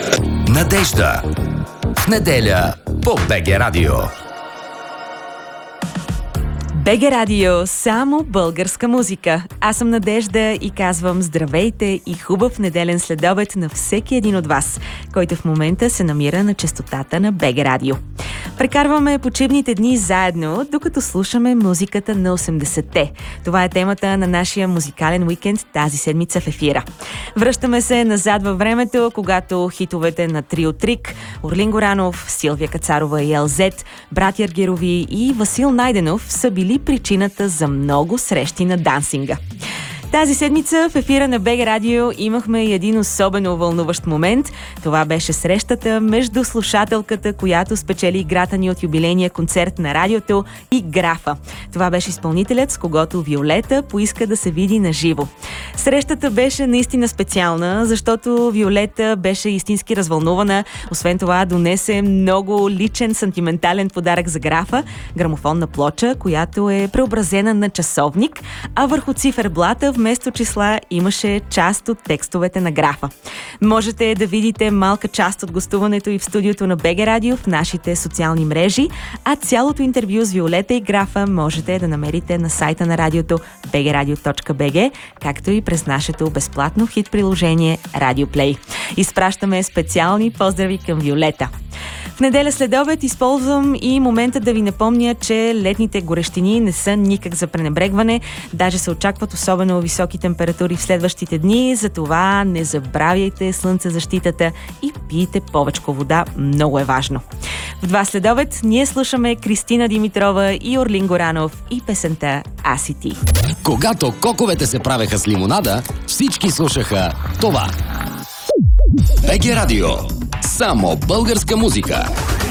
Надежда. В неделя по БГ Радио. БГ Радио, само българска музика. Аз съм Надежда и казвам здравейте и хубав неделен следобед на всеки един от вас, който в момента се намира на честотата на БГ Радио. Прекарваме почивните дни заедно, докато слушаме музиката на 80-те. Това е темата на нашия музикален уикенд тази седмица в ефира. Връщаме се назад във времето, когато хитовете на Трио Трик, Орлин Горанов, Силвия Кацарова и ЛЗ, братя Аргирови и Васил Найденов са били причината за много срещи на дансинга. Тази седмица в ефира на БГ Радио имахме и един особено вълнуващ момент. Това беше срещата между слушателката, която спечели играта ни от юбилейния концерт на радиото, и Графа. Това беше изпълнителят, с когото Виолета поиска да се види на живо. Срещата беше наистина специална, защото Виолета беше истински развълнувана. Освен това донесе много личен, сантиментален подарък за Графа – грамофонна плоча, която е преобразена на часовник, а върху циферблата вместо числа имаше част от текстовете на Графа. Можете да видите малка част от гостуването и в студиото на БГ Радио в нашите социални мрежи, а цялото интервю с Виолета и Графа можете да намерите на сайта на радиото bgradio.bg, както и през нашето безплатно хит приложение Radio Play. Изпращаме специални поздрави към Виолета. В неделя следобед използвам и момента да ви напомня, че летните горещини не са никак за пренебрегване. Даже се очакват особено високи температури в следващите дни, затова не забравяйте слънцезащитата и пийте повече вода, много е важно. В 2 следобед ние слушаме Кристина Димитрова и Орлин Горанов и песента Аз и ти. Когато коковете се правеха с лимонада, всички слушаха това. БГ Радио. Само българска музика.